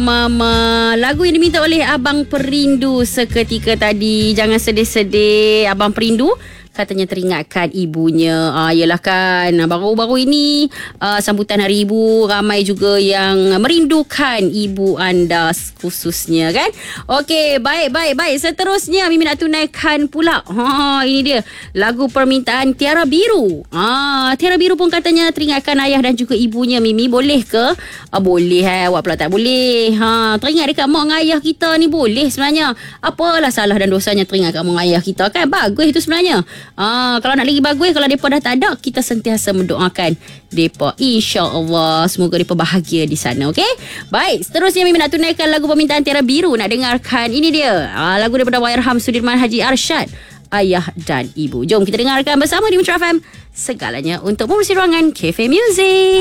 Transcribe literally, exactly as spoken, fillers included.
Mama, lagu yang diminta oleh Abang Perindu seketika tadi. Jangan sedih-sedih, Abang Perindu katanya teringatkan ibunya. Ah, yelah kan, baru-baru ini uh, sambutan Hari Ibu, ramai juga yang merindukan ibu anda khususnya kan. Okey, baik, baik, baik. Seterusnya Mimi nak tunaikan pula. Ha, ini dia lagu permintaan Tiara Biru. Ah, Tiara Biru pun katanya teringatkan ayah dan juga ibunya. Mimi, boleh ke? Ah, boleh eh, awak pula tak boleh. Ha, teringat dekat mak dengan ayah kita ni boleh sebenarnya. Apalah salah dan dosanya teringat kat mak dengan ayah kita kan? Bagus itu sebenarnya. Ah, kalau nak lagi bagus, kalau mereka dah tak ada, kita sentiasa mendoakan mereka. InsyaAllah semoga mereka bahagia di sana. Okey, baik, seterusnya Mimi nak tunaikan lagu permintaan Tiara Biru. Nak dengarkan ini dia, ah, lagu daripada Allahyarham Sudirman Haji Arsyad, Ayah dan Ibu. Jom kita dengarkan bersama di Metro F M. Segalanya untuk memurusi ruangan Cafe Music.